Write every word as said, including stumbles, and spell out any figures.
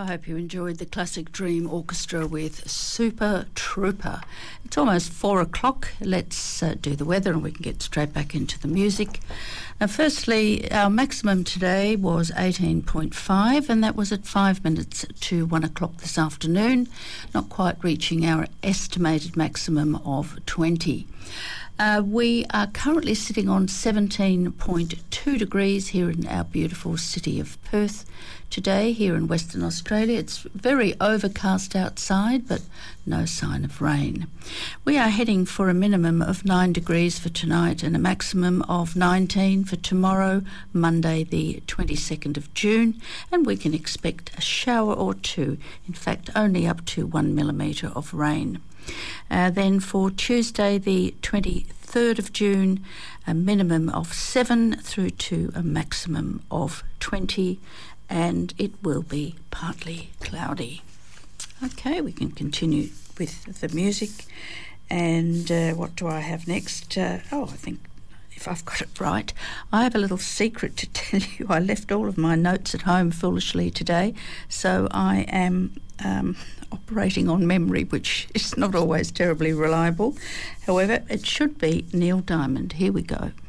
hope you enjoyed the Classic Dream Orchestra with Super Trooper. It's almost four o'clock. Let's uh, do the weather and we can get straight back into the music. Now, firstly, our maximum today was eighteen point five, and that was at five minutes to one o'clock this afternoon, not quite reaching our estimated maximum of twenty. Uh, we are currently sitting on seventeen point two degrees here in our beautiful city of Perth. Today, here in Western Australia, it's very overcast outside, but no sign of rain. We are heading for a minimum of nine degrees for tonight and a maximum of nineteen for tomorrow, Monday the twenty-second of June, and we can expect a shower or two, in fact only up to one millimetre of rain. Uh, then for Tuesday the twenty-third of June, a minimum of seven through to a maximum of twenty, and it will be partly cloudy. Okay, we can continue with the music. And uh, what do I have next? Uh, oh, I think if I've got it right, I have a little secret to tell you. I left all of my notes at home foolishly today, so I am um, operating on memory, which is not always terribly reliable. However, it should be Neil Diamond. Here we go.